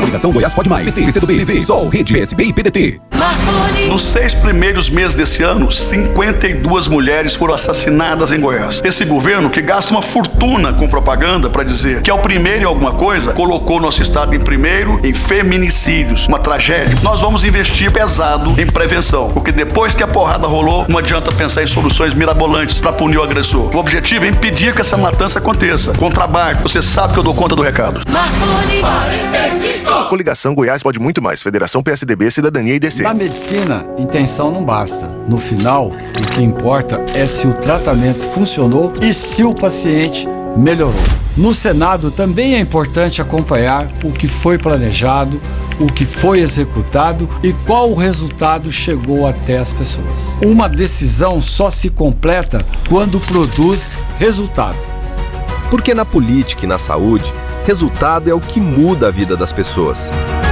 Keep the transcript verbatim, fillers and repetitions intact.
Coligação Goiás Pode Mais. P C, P C do B, P V, Sol, Rede, P S B e P D T. Nos seis primeiros meses desse ano, cinquenta e duas mulheres foram assassinadas em Goiás. Esse governo, que gasta uma fortuna com propaganda para dizer que é o primeiro em alguma coisa, colocou nosso estado em primeiro em feminicídios, uma tragédia. Nós vamos investir pesado em prevenção, porque depois que a porrada rolou, não adianta pensar em soluções mirabolantes para punir o agressor. O objetivo é impedir que essa matança aconteça. Com trabalho, você sabe que eu dou conta do recado. Coligação Goiás Pode Muito Mais. Federação P S D B, Cidadania e D C. Na medicina, intenção não basta. No final, o que importa é se o tratamento funcionou e se o paciente melhorou. No Senado também é importante acompanhar o que foi planejado, o que foi executado e qual o resultado chegou até as pessoas. Uma decisão só se completa quando produz resultado. Porque na política e na saúde, resultado é o que muda a vida das pessoas.